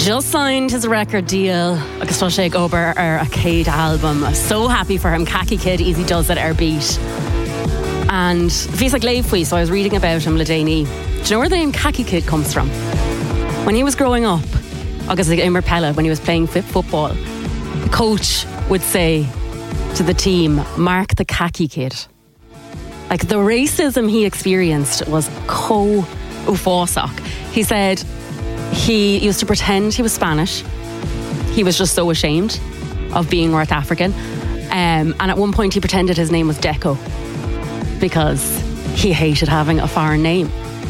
Just signed his record deal agus tá sé obair ar a céad album. So happy for him. Khaki Kid, Easy Does It, our beat. And he's like Leifwe, so I was reading about him, Ladani. Do you know where the name Khaki Kid comes from? When he was growing up, agus like in Marpella, when he was playing football, the coach would say to the team, mark the Khaki Kid. Like the racism he experienced was co-ufosok. He said he used to pretend he was Spanish. He was just so ashamed of being North African. And at one point he pretended his name was Deco because he hated having a foreign name.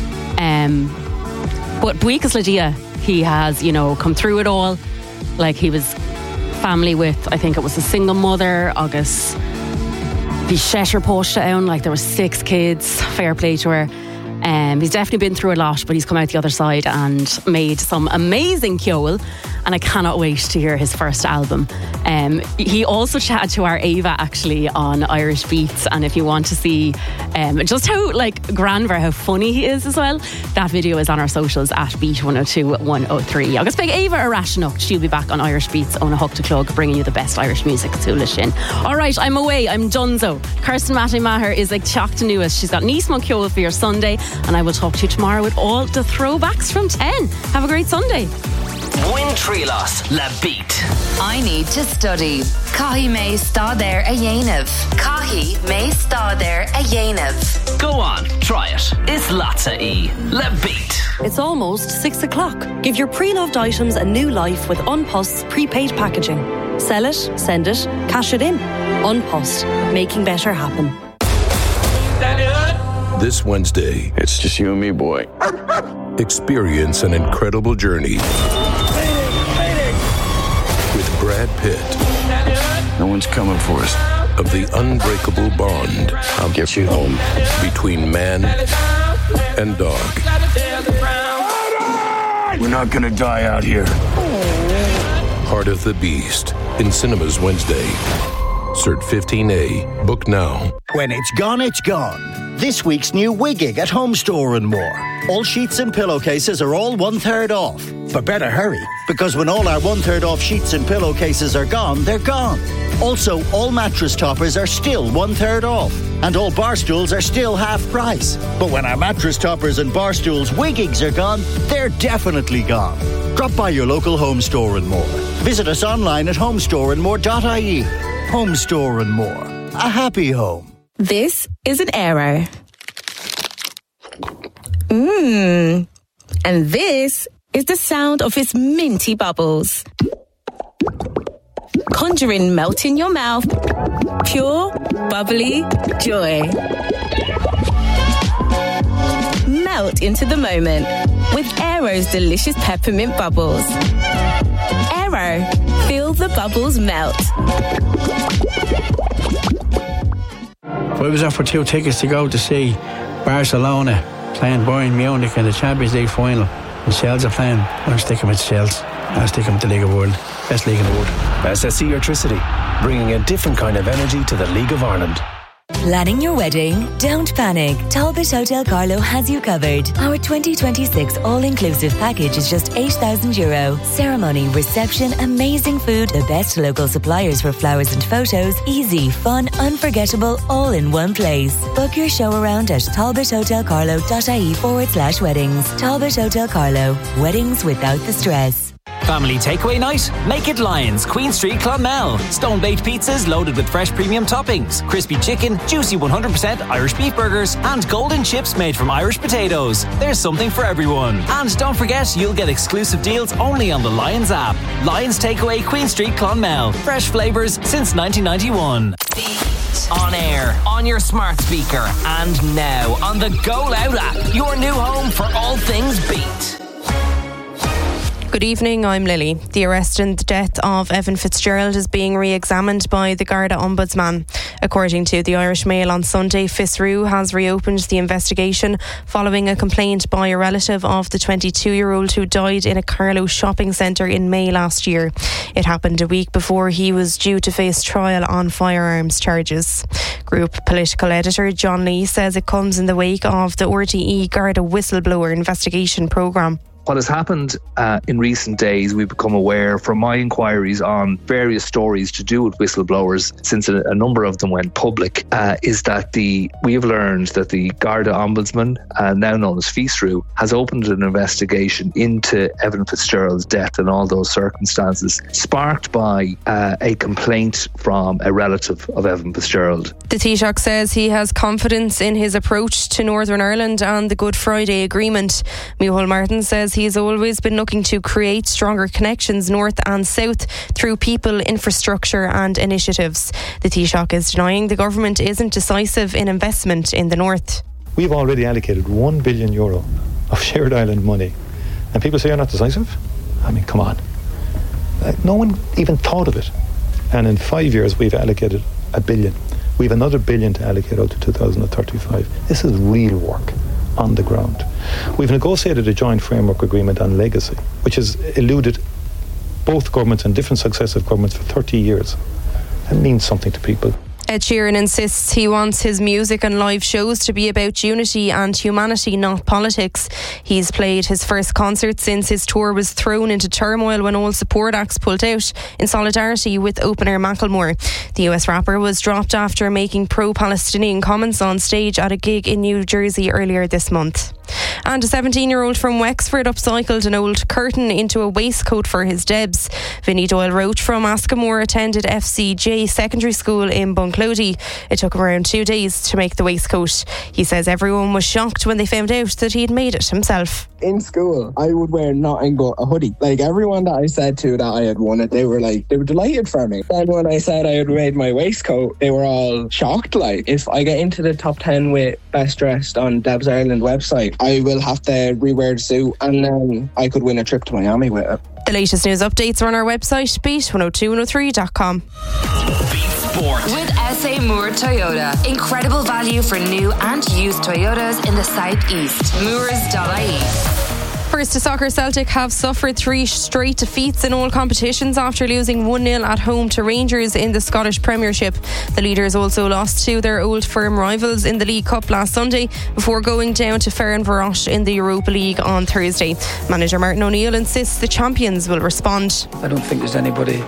But Buíochas Ladia, he has, come through it all. Like he was family with, I think it was a single mother, August. The Shetter Porsche own, like there were 6 kids, fair play to her. He's definitely been through a lot, but he's come out the other side and made some amazing ceol, and I cannot wait to hear his first album. He also chatted to our Ava actually on Irish Beats, and if you want to see just how Granver, how funny he is as well, that video is on our socials at Beat 102 103. Agus big Ava Arashnoch, she'll be back on Irish Beats on a Hook to Clug, bringing you the best Irish music to Shin. Alright, I'm away, I'm donezo. Kirsten Matty Maher is like chocked to newest. She's got Nismo Ceol for your Sunday, and I will talk to you tomorrow with all the throwbacks from 10. Have a great Sunday. Win Trilos La Beat. I need to study. Caithfí mé stá there a dhéanamh. Caithfí mé stá there a dhéanamh. Go on, try it. It's Latza E. La Beat. It's almost 6 o'clock. Give your pre-loved items a new life with Unpost's prepaid packaging. Sell it, send it, cash it in. Unpost, making better happen. This Wednesday, it's just you and me, boy. Experience an incredible journey with Brad Pitt. No one's coming for us. Of the unbreakable bond. I'll get you home. Between man and dog. We're not gonna die out here. Heart of the Beast. In cinemas Wednesday. Cert 15A. Book now. When it's gone, it's gone. This week's new Wigging at Home Store and More. All sheets and pillowcases are all 1/3 off. But better hurry, because when all our 1/3 off sheets and pillowcases are gone, they're gone. Also, all mattress toppers are still 1/3 off. And all bar stools are still half price. But when our mattress toppers and bar stools Wiggings are gone, they're definitely gone. Drop by your local Home Store and More. Visit us online at homestoreandmore.ie. Home Store and More. A happy home. This is an error. And this is the sound of its minty bubbles. Conjuring melt in your mouth. Pure, bubbly joy. Melt into the moment with Aero's delicious peppermint bubbles. Aero, feel the bubbles melt. If I was offered 2 tickets to go to see Barcelona playing Bayern Munich in the Champions League final, and Shels are playing, I'm sticking with Shels. I'll stick them with the League of World. Best league in the world. SSE Electricity, bringing a different kind of energy to the League of Ireland. Planning your wedding? Don't panic. Talbot Hotel Carlow has you covered. Our 2026 all-inclusive package is just €8,000. Ceremony, reception, amazing food, the best local suppliers for flowers and photos, easy, fun, unforgettable, all in one place. Book your show around at talbothotelcarlow.ie/weddings. Talbot Hotel Carlow. Weddings without the stress. Family takeaway night? Make it Lions, Queen Street, Clonmel. Stone-baked pizzas loaded with fresh premium toppings, crispy chicken, juicy 100% Irish beef burgers, and golden chips made from Irish potatoes. There's something for everyone. And don't forget, you'll get exclusive deals only on the Lions app. Lions Takeaway, Queen Street, Clonmel. Fresh flavours since 1991. On air, on your smart speaker, and now on the Go Loud app. Your new home for all things Beat. Good evening, I'm Lily. The arrest and the death of Evan Fitzgerald is being re-examined by the Garda Ombudsman. According to the Irish Mail on Sunday, FISRU has reopened the investigation following a complaint by a relative of the 22-year-old who died in a Carlow shopping centre in May last year. It happened a week before he was due to face trial on firearms charges. Group political editor John Lee says it comes in the wake of the RTE Garda whistleblower investigation programme. What has happened in recent days, we've become aware from my inquiries on various stories to do with whistleblowers, since a number of them went public, is that we have learned that the Garda Ombudsman, now known as FISRU, has opened an investigation into Evan Fitzgerald's death and all those circumstances, sparked by a complaint from a relative of Evan Fitzgerald. The Taoiseach says he has confidence in his approach to Northern Ireland and the Good Friday Agreement. Micheál Martin says he's always been looking to create stronger connections north and south through people, infrastructure and initiatives. The Taoiseach is denying the government isn't decisive in investment in the north. We've already allocated €1 billion of shared island money. And people say you're not decisive? I mean, come on. No one even thought of it. And in 5 years, we've allocated $1 billion. We've another $1 billion to allocate out to 2035. This is real work on the ground. We've negotiated a joint framework agreement on legacy, which has eluded both governments and different successive governments for 30 years. That means something to people. Ed Sheeran insists he wants his music and live shows to be about unity and humanity, not politics. He's played his first concert since his tour was thrown into turmoil when all support acts pulled out in solidarity with opener Macklemore. The US rapper was dropped after making pro-Palestinian comments on stage at a gig in New Jersey earlier this month. And a 17-year-old from Wexford upcycled an old curtain into a waistcoat for his Debs. Vinnie Doyle Roach from Askamore attended FCJ Secondary School in Bunclody. It took him around 2 days to make the waistcoat. He says everyone was shocked when they found out that he'd made it himself. In school, I would wear nothing but a hoodie. Like, everyone that I said to that I had won it, they were delighted for me. Then when I said I had made my waistcoat, they were all shocked. Like, if I get into the top 10 with best dressed on Debs Ireland website, I will have to rewear the suit, and then I could win a trip to Miami with it. The latest news updates are on our website, beat102103.com. Sport. With SA Moore Toyota. Incredible value for new and used Toyotas in the southeast. Moors.ie. First to soccer, Celtic have suffered 3 straight defeats in all competitions after losing 1-0 at home to Rangers in the Scottish Premiership. The leaders also lost to their old firm rivals in the League Cup last Sunday before going down to Ferencváros in the Europa League on Thursday. Manager Martin O'Neill insists the champions will respond. I don't think there's anybody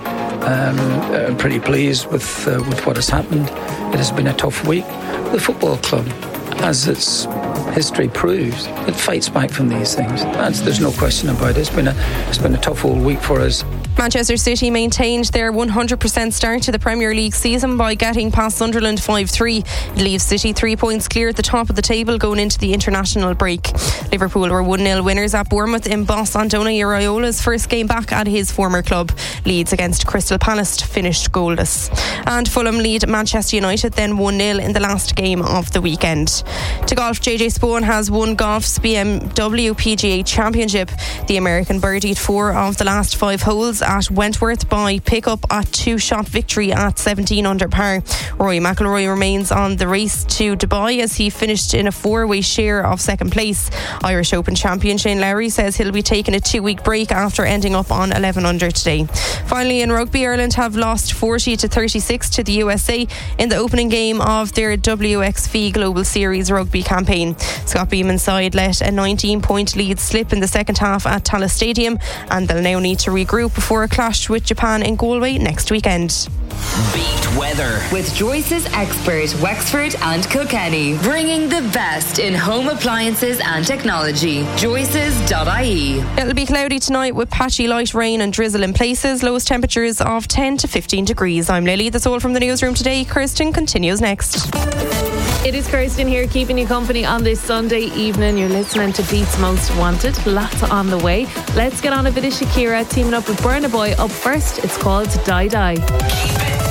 pretty pleased with what has happened. It has been a tough week. The football club, as its history proves, it fights back from these things. There's no question about it. It's been a tough old week for us. Manchester City maintained their 100% start to the Premier League season by getting past Sunderland 5-3. It leaves City 3 points clear at the top of the table going into the international break. Liverpool were 1-0 winners at Bournemouth in boss Andoni Iraola's first game back at his former club. Leeds against Crystal Palace finished goalless. And Fulham lead Manchester United then 1-0 in the last game of the weekend. To golf, JJ Spawn has won golf's BMW PGA Championship. The American birdied 4 of the last 5 holes at Wentworth by pick-up a 2-shot victory at 17 under par. Rory McIlroy remains on the race to Dubai as he finished in a 4-way share of second place. Irish Open champion Shane Lowry says he'll be taking a 2-week break after ending up on 11 under today. Finally, in rugby, Ireland have lost 40-36 to the USA in the opening game of their WXV Global Series rugby campaign. Scott Beeman's side let a 19-point lead slip in the second half at Tallaght Stadium, and they'll now need to regroup before a clash with Japan in Galway next weekend. Beat weather with Joyce's expert Wexford and Kilkenny, bringing the best in home appliances and technology. Joyce's.ie. It'll be cloudy tonight with patchy light rain and drizzle in places. Lowest temperatures of 10 to 15 degrees. I'm Lily. That's all from the newsroom today. Kirsten continues next. It is Kirsten here, keeping you company on this Sunday evening. You're listening to Beat's Most Wanted. Lots on the way. Let's get on a bit of Shakira teaming up with Burna Boy. Up first, it's called Die Die.